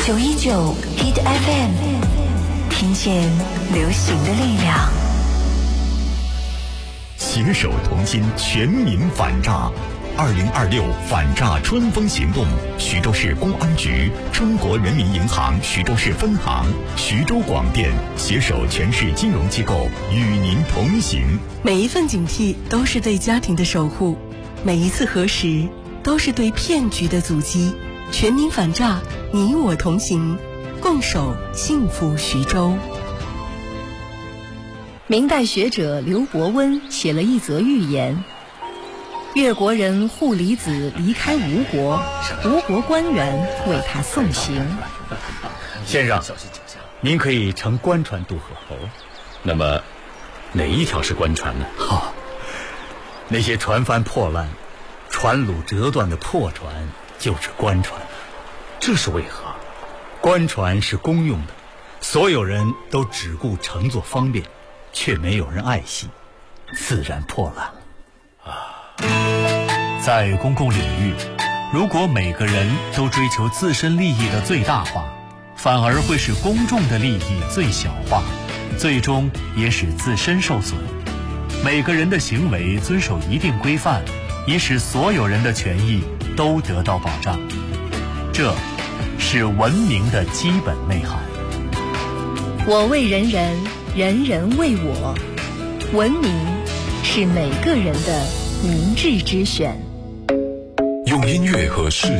919 Hit FM， 听见流行的力量。 携手同心，全民反诈。2026反诈春风行动，徐州市公安局、中国人民银行徐州市分行、徐州广电携手全市金融机构与您同行。 每一份警惕都是对家庭的守护，每一次核实都是对骗局的阻击。全民反诈，你我同行，共守幸福徐州。 明代学者刘伯温写了一则寓言：越国人户离子离开吴国，吴国官员为他送行。 先生，您可以乘官船渡河。 那么哪一条是官船呢？ 那些船帆破烂、船橹折断的破船就是官船。 这是为何？ 官船是公用的，所有人都只顾乘坐方便，却没有人爱惜，自然破烂了。 在公共领域，如果每个人都追求自身利益的最大化，反而会使公众的利益最小化，最终也使自身受损。每个人的行为遵守一定规范，以使所有人的权益都得到保障。这是文明的基本内涵。 我为人人，人人为我。文明是每个人的明智之选。 用音乐和视